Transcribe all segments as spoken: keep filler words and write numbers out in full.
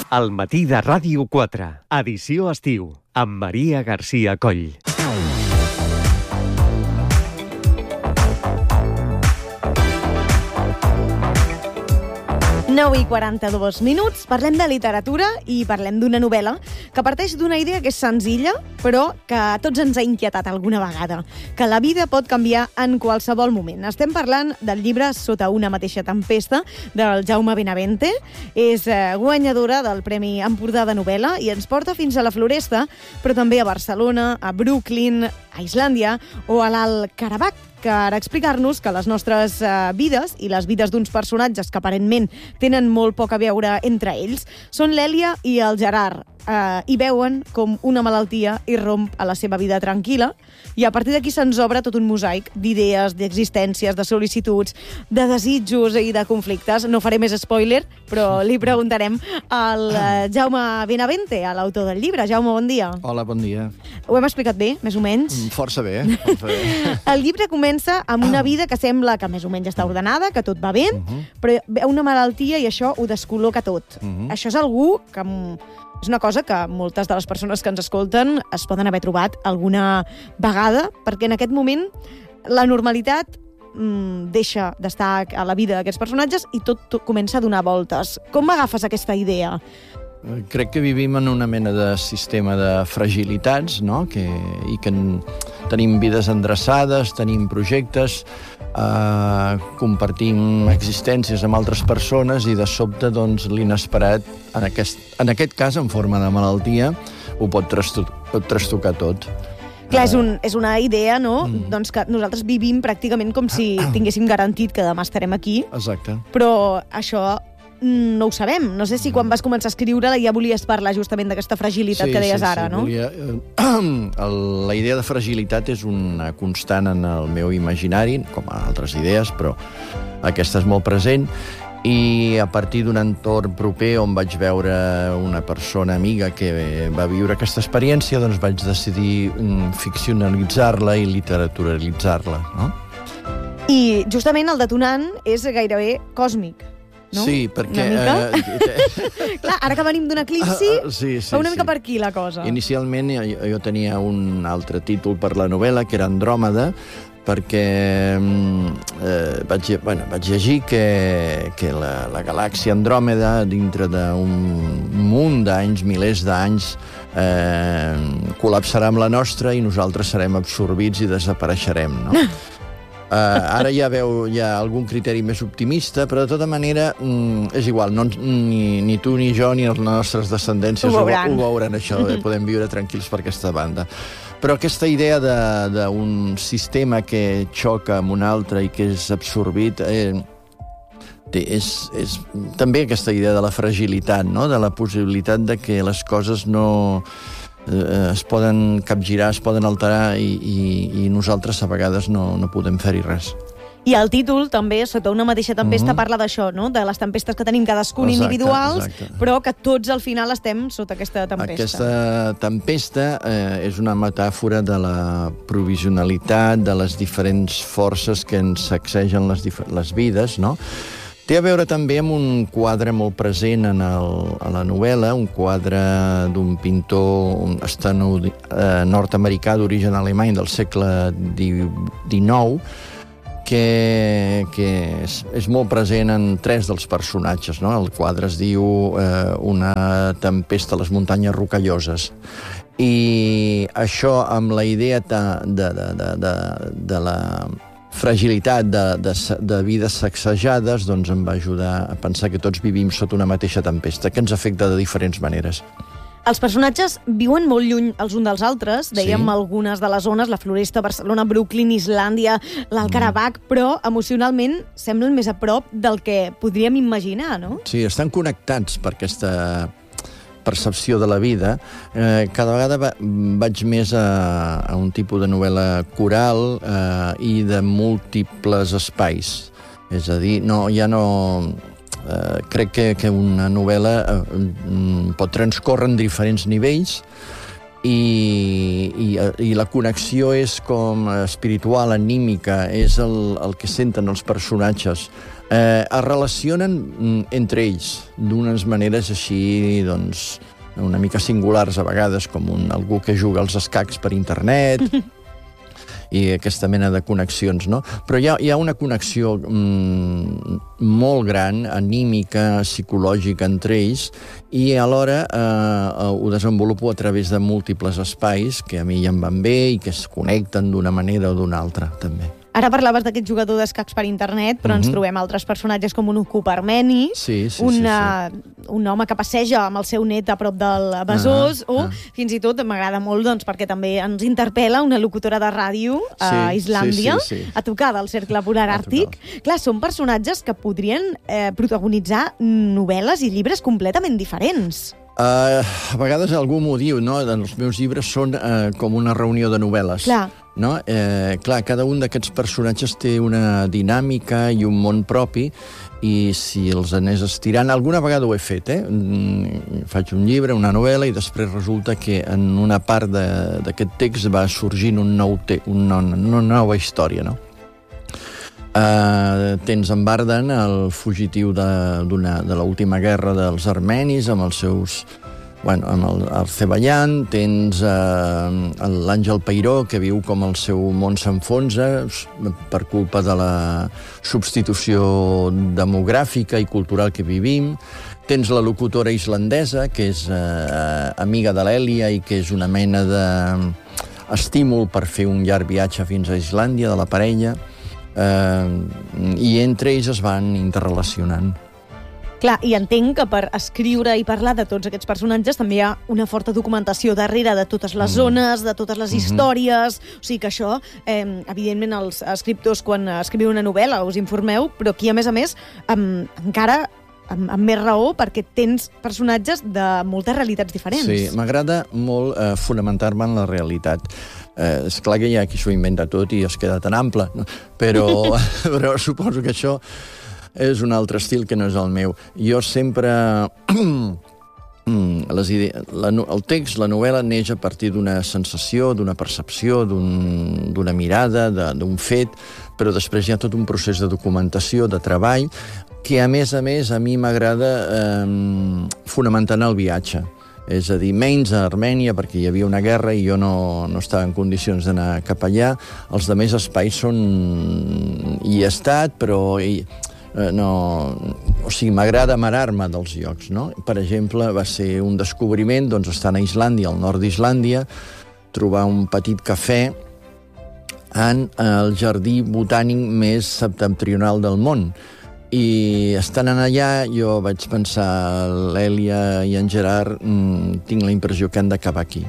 Al matí de Ràdio quatre, edició estiu, amb Maria Garcia Coll. nou i quaranta-dos minuts, parlem de literatura i parlem d'una novel·la que parteix d'una idea que és senzilla, però que a tots ens ha inquietat alguna vegada, que la vida pot canviar en qualsevol moment. Estem parlant del llibre Sota una mateixa tempesta, del Jaume Benavente. És eh, guanyadora del Premi Empordà de novel·la i ens porta fins a la Floresta, però també a Barcelona, a Brooklyn, a Islàndia o a l'Alt Karabakh, que ara explicar-nos que les nostres eh, vides i les vides d'uns personatges que aparentment tenen molt poc a veure entre ells són l'Èlia i el Gerard, eh, i veuen com una malaltia irromp a la seva vida tranquil·la, i a partir d'aquí se'ns obre tot un mosaic d'idees, d'existències, de sol·licituds, de desitjos i de conflictes. No faré més spoiler, però li preguntarem al eh, Jaume Benavente, a l'autor del llibre. Jaume, bon dia. Hola, bon dia. Ho hem explicat bé, més o menys? Força bé, força bé. El llibre comença amb una vida que sembla que més o menys està ordenada, que tot va bé, uh -huh. però ve una malaltia i això ho descol·loca tot. Uh -huh. Això és algú que... És una cosa que moltes de les persones que ens escolten es poden haver trobat alguna vegada, perquè en aquest moment la normalitat mmm, deixa d'estar a la vida d'aquests personatges i tot, tot comença a donar voltes. Com agafes aquesta idea? Crec que vivim en una mena de sistema de fragilitats, no? que, i que tenim vides endreçades, tenim projectes, eh, compartim existències amb altres persones i de sobte doncs, l'inesperat, en aquest, en aquest cas en forma de malaltia, ho pot, trasto pot trastocar tot. Clar, és, un, és una idea, no? Mm. Doncs que nosaltres vivim pràcticament com si tinguéssim garantit que demà estarem aquí. Exacte. Però això no ho sabem. No sé si quan vas començar a escriure-la ja volies parlar justament d'aquesta fragilitat sí, que deies sí, ara, sí, no? Volia... La idea de fragilitat és una constant en el meu imaginari, com a altres idees, però aquesta és molt present, i a partir d'un entorn proper on vaig veure una persona amiga que va viure aquesta experiència, doncs vaig decidir ficcionalitzar-la i literaturalitzar-la, no? I justament el detonant és gairebé còsmic. No? Sí, perquè... Una mica? Eh, Clar, ara que venim d'un eclipsi, uh, uh, sí, sí, va una mica sí. per aquí la cosa. Inicialment jo, jo tenia un altre títol per la novel·la, que era Andròmeda, perquè eh, vaig, bueno, vaig llegir que, que la, la galàxia Andròmeda, dintre d'un munt d'anys, milers d'anys, eh, col·lapsarà amb la nostra i nosaltres serem absorbits i desapareixerem, no? Uh, ara ja veu hi ha algun criteri més optimista, però de tota manera mm, és igual, no, ni, ni tu ni jo ni les nostres descendències ho veuran, ho, ho veuran això, mm-hmm. podem viure tranquils per aquesta banda. Però aquesta idea d'un sistema que xoca amb un altre i que és absorbit eh, és, és també aquesta idea de la fragilitat, no? De la possibilitat de que les coses no... es poden capgirar, es poden alterar i, i, i nosaltres a vegades no, no podem fer-hi res. I el títol també, Sota una mateixa tempesta, mm-hmm. parla d'això, no? De les tempestes que tenim cadascun exacte, individuals, exacte. Però que tots al final estem sota aquesta tempesta. Aquesta tempesta eh, és una metàfora de la provisionalitat, de les diferents forces que ens sacsegen les, les vides, no? Té a veure també amb un quadre molt present en el, a la novel·la, un quadre d'un pintor estano, eh, nord-americà d'origen alemany del segle dinou, que, que és, és molt present en tres dels personatges, no? El quadre es diu eh, Una tempesta a les muntanyes rocalloses. I això, amb la idea de, de, de, de, de, de la fragilitat de, de, de vides sacsejades, doncs em va ajudar a pensar que tots vivim sota una mateixa tempesta, que ens afecta de diferents maneres. Els personatges viuen molt lluny els uns dels altres, dèiem sí. algunes de les zones, la Floresta, Barcelona, Brooklyn, Islàndia, l'Alt Karabakh, mm. però emocionalment semblen més a prop del que podríem imaginar, no? Sí, estan connectats per aquesta percepció de la vida. Eh, cada vegada va, vaig més a, a un tipus de novel·la coral eh, i de múltiples espais. És a dir, no, ja no... Eh, crec que, que una novel·la eh, pot transcórrer en diferents nivells i, i, i la connexió és com espiritual, anímica, és el, el que senten els personatges eh, es relacionen entre ells d'unes maneres així, doncs, una mica singulars a vegades, com un, algú que juga als escacs per internet, i aquesta mena de connexions, no? Però hi ha, hi ha una connexió mm, molt gran, anímica, psicològica entre ells, i alhora eh, ho desenvolupo a través de múltiples espais que a mi ja em van bé i que es connecten d'una manera o d'una altra, també. Ara parlaves d'aquest jugador d'escacs per internet, però mm-hmm. ens trobem altres personatges com un ocup armeni, sí, sí, una, sí, sí. un home que passeja amb el seu net a prop del Besòs, ah, o ah. fins i tot m'agrada molt doncs, perquè també ens interpel·la una locutora de ràdio a sí, Islàndia, sí, sí, sí. a tocar del Cercle Polar Àrtic. Clar, són personatges que podrien eh, protagonitzar novel·les i llibres completament diferents. Uh, a vegades algú m'ho diu, no? Els meus llibres són uh, com una reunió de novel·les. Clar. No? Eh, clar, cada un d'aquests personatges té una dinàmica i un món propi, i si els anés estirant... Alguna vegada ho he fet, eh? Mm, faig un llibre, una novel·la, i després resulta que en una part d'aquest text va sorgint un nou te una, una nova història, no? Uh, tens en Vardan, el fugitiu de, de l'última guerra dels armenis, amb els seus... Bueno, amb el, el Ceballan, tens uh, l'Àngel Peiró, que viu com el seu món s'enfonsa per culpa de la substitució demogràfica i cultural que vivim. Tens la locutora islandesa, que és uh, amiga de l'Èlia i que és una mena d'estímul per fer un llarg viatge fins a Islàndia, de la parella. Uh, I entre ells es van interrelacionant. Clar, i entenc que per escriure i parlar de tots aquests personatges també hi ha una forta documentació darrere de totes les zones, de totes les històries, o sigui que això, eh, evidentment, els escriptors, quan escriviu una novel·la, us informeu, però aquí, a més a més, amb, encara amb, amb més raó, perquè tens personatges de moltes realitats diferents. Sí, m'agrada molt eh, fonamentar-me en la realitat. Eh, és clar que hi ha qui s'ho inventa tot i es queda tan ample, no? però, però suposo que això és un altre estil que no és el meu. Jo sempre... les ide... la, el text, la novel·la, neix a partir d'una sensació, d'una percepció, d'una un, mirada, d'un fet, però després hi ha tot un procés de documentació, de treball, que, a més a més, a mi m'agrada eh, fonamentar en el viatge. És a dir, menys a Armènia, perquè hi havia una guerra i jo no, no estava en condicions d'anar cap allà. Els altres espais són... Hi he estat, però... Hi... no, o sigui, m'agrada amarar-me dels llocs, no? Per exemple, va ser un descobriment, doncs, estant a Islàndia, al nord d'Islàndia, trobar un petit cafè en el jardí botànic més septentrional del món. I estant allà, jo vaig pensar, l'Èlia i en Gerard, mmm, tinc la impressió que han d'acabar aquí.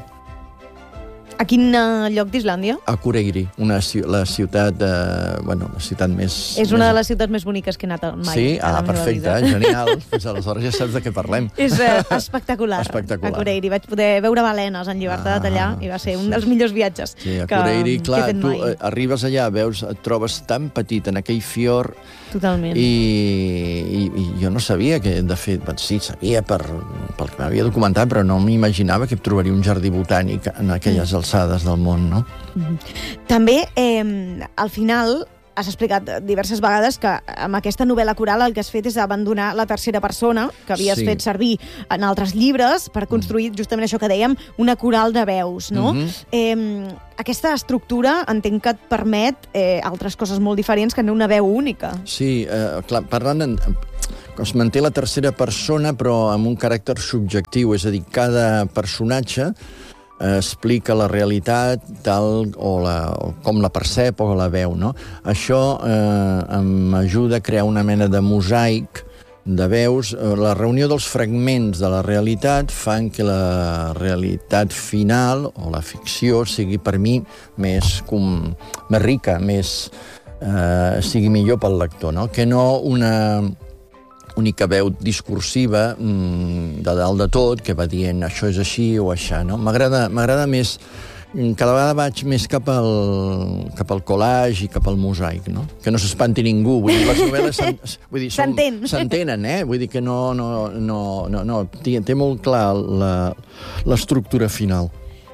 A quin lloc d'Islàndia? A Kureyri, una, la ciutat, eh, bueno, la ciutat més... És una més... de les ciutats més boniques que he anat mai. Sí? Ah, perfecte, genial. Pues aleshores ja saps de què parlem. És eh, espectacular. Espectacular. A Kureyri. Vaig poder veure balenes en llibertat ah, allà i va ser un dels millors viatges sí, a que, Kureyri, clar, que he fet tu mai. Arribes allà, veus, et trobes tan petit en aquell fiord. Totalment. I, i, i jo no sabia que, de fet, sí, sabia per, pel que m'havia documentat, però no m'imaginava que trobaria un jardí botànic en aquelles mm. alçades del món, no? Mm-hmm. També, eh, al final, has explicat diverses vegades que amb aquesta novel·la coral el que has fet és abandonar la tercera persona, que havies sí. fet servir en altres llibres per construir justament això que dèiem, una coral de veus, no? Mm-hmm. Eh, aquesta estructura entenc que et permet eh, altres coses molt diferents que no una veu única. Sí, eh, clar, parlant en... es manté la tercera persona, però amb un caràcter subjectiu, és a dir, cada personatge explica la realitat tal o, la, o com la percep o la veu, no? Això eh, m'ajuda a crear una mena de mosaic de veus. La reunió dels fragments de la realitat fan que la realitat final o la ficció sigui per mi més, com, més rica, més, eh, sigui millor pel lector, no? Que no una única veu discursiva de dalt de tot, que va dient això és així o això, no? M'agrada m'agrada més, cada vegada vaig més cap al, cap al collage i cap al mosaic, no? Que no s'espanti ningú, vull dir, les novel·les s'entén, s'entenen, eh? Vull dir que no, no, no, no, no té, té molt clar l'estructura final.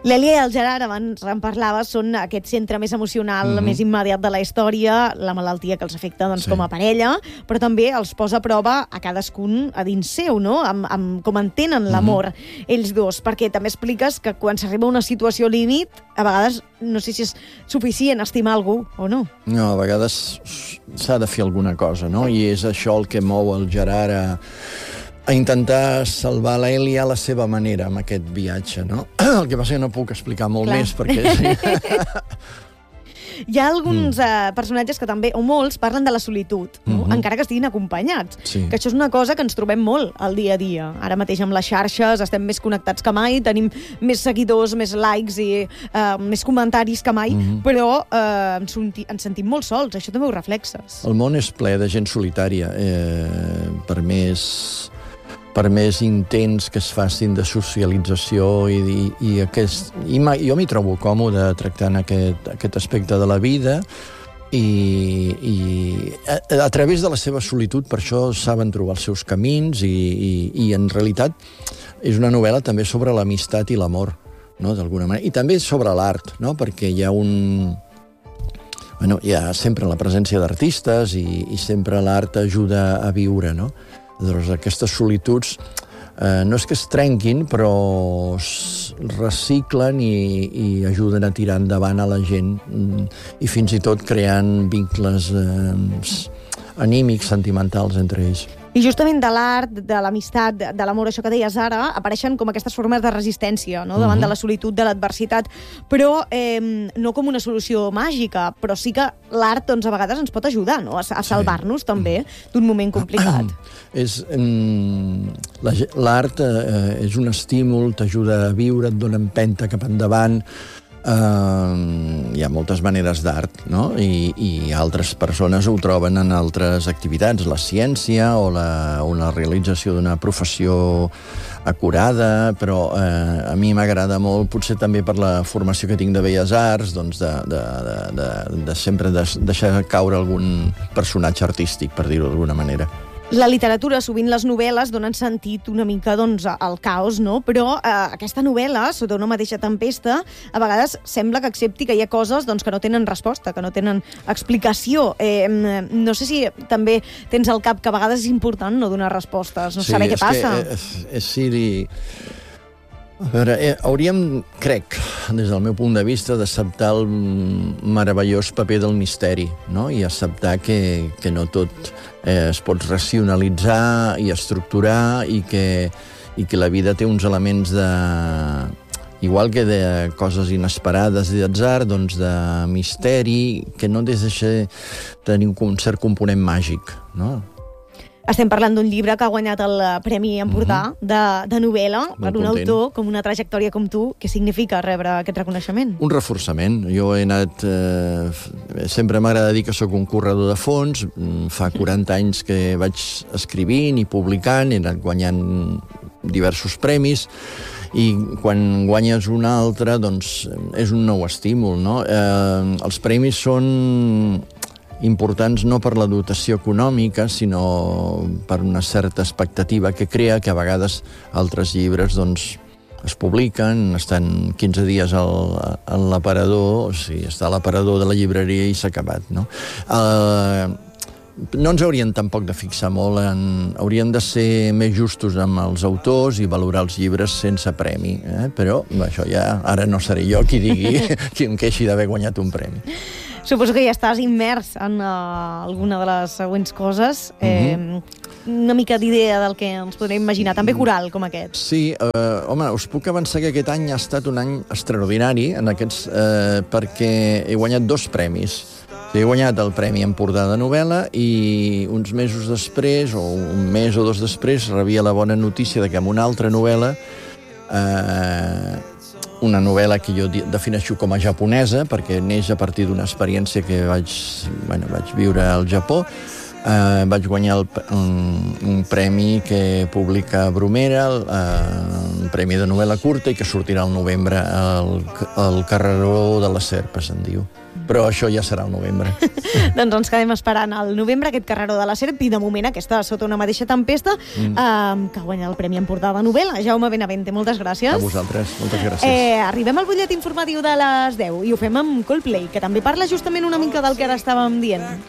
L'Èlia i el Gerard, abans en parlaves, són aquest centre més emocional, mm-hmm. més immediat de la història, la malaltia que els afecta doncs, sí. com a parella, però també els posa a prova a cadascun a dins seu, no? Amb, amb com entenen l'amor mm-hmm. ells dos, perquè també expliques que quan s'arriba a una situació límit, a vegades no sé si és suficient estimar algú o no. No, a vegades s'ha de fer alguna cosa, no? I és això el que mou el Gerard a, a intentar salvar l'Èlia a la seva manera amb aquest viatge, no? El que passa que no puc explicar molt Clar. més, perquè... Sí. Hi ha alguns mm. eh, personatges que també, o molts, parlen de la solitud, no? mm-hmm. encara que estiguin acompanyats. Sí. Que això és una cosa que ens trobem molt al dia a dia. Ara mateix amb les xarxes estem més connectats que mai, tenim més seguidors, més likes i eh, més comentaris que mai, mm-hmm. però eh, ens, ens sentim molt sols. Això també ho reflexes. El món és ple de gent solitària. Eh, per més... per més intents que es facin de socialització i, i, i, aquest, i ma, jo m'hi trobo còmode tractant aquest, aquest aspecte de la vida i, i a, a través de la seva solitud per això saben trobar els seus camins i, i, i en realitat és una novel·la també sobre l'amistat i l'amor, no? D'alguna manera, i també sobre l'art, no? Perquè hi ha un... Bueno, hi ha sempre la presència d'artistes i, i sempre l'art ajuda a viure, no? Doncs aquestes solituds eh, no és que es trenquin, però es reciclen i, i ajuden a tirar endavant a la gent i fins i tot creant vincles eh, anímics, sentimentals entre ells. I justament de l'art, de l'amistat, de, de l'amor, això que deies ara, apareixen com aquestes formes de resistència, no? Davant uh-huh. de la solitud, de l'adversitat, però eh, no com una solució màgica, però sí que l'art, doncs, a vegades ens pot ajudar, no? a, a salvar-nos, sí. també, d'un moment complicat. és mm, l'art eh, és un estímul, t'ajuda a viure, et dona empenta cap endavant. Uh, hi ha moltes maneres d'art, no? I, i altres persones ho troben en altres activitats, la ciència o la, o la realització d'una professió acurada, però uh, a mi m'agrada molt, potser també per la formació que tinc de Belles Arts, doncs de, de, de, de, de sempre de, deixar caure algun personatge artístic, per dir-ho d'alguna manera. La literatura, sovint les novel·les, donen sentit una mica doncs, al caos, no? Però eh, aquesta novel·la, sota una mateixa tempesta, a vegades sembla que accepti que hi ha coses doncs, que no tenen resposta, que no tenen explicació. Eh, no sé si també tens al cap que a vegades és important no donar respostes, no sí, saber què passa. Que, és, és Siri... A veure, eh, hauríem, crec, des del meu punt de vista, d'acceptar el meravellós paper del misteri, no? I acceptar que, que no tot eh, es pot racionalitzar i estructurar i que, i que la vida té uns elements de... Igual que de coses inesperades i d'atzar, doncs de misteri, que no deixa de tenir un cert component màgic, no? Estem parlant d'un llibre que ha guanyat el Premi Empordà mm-hmm. de, de novel·la per un content. autor com una trajectòria com tu. Què significa rebre aquest reconeixement? Un reforçament. Jo he anat... Eh, sempre m'agrada dir que sóc un corredor de fons. Fa quaranta anys que vaig escrivint i publicant, he anat guanyant diversos premis, i quan guanyes un altre, doncs, és un nou estímul, no? Eh, els premis són importants no per la dotació econòmica, sinó per una certa expectativa que crea, que a vegades altres llibres doncs, es publiquen, estan quinze dies al, a l'aparador, o sigui, està a l'aparador de la llibreria i s'ha acabat, no? Uh, no ens haurien tampoc de fixar molt en... Haurien de ser més justos amb els autors i valorar els llibres sense premi, eh? Però això ja... Ara no seré jo qui digui, qui em queixi d'haver guanyat un premi. Suposo que ja estàs immers en uh, alguna de les següents coses. Eh, mm-hmm. Una mica d'idea del que ens podríem imaginar, també coral com aquest. Sí, eh, home, us puc avançar que aquest any ha estat un any extraordinari en aquests, eh, perquè he guanyat dos premis. He guanyat el Premi Empordà de novel·la i uns mesos després, o un mes o dos després, rebia la bona notícia de que amb una altra novel·la, eh, una novel·la que jo defineixo com a japonesa, perquè neix a partir d'una experiència que vaig, bueno, vaig viure al Japó, eh, vaig guanyar el, un, un premi que publica Bromera, el, eh, un premi de novel·la curta, i que sortirà al novembre, el, el Carreró de les Serpes, en diu. Però això ja serà al novembre. Doncs ens quedem esperant al novembre aquest Carreró de la Serp, i de moment aquesta Sota una mateixa tempesta, mm. eh, que guanya el Premi en Portada de Novel·la. Jaume Benavente, moltes gràcies. A vosaltres, moltes gràcies. Eh, arribem al butlletí informatiu de les deu i ho fem amb Coldplay, que també parla justament una mica del que ara estàvem dient.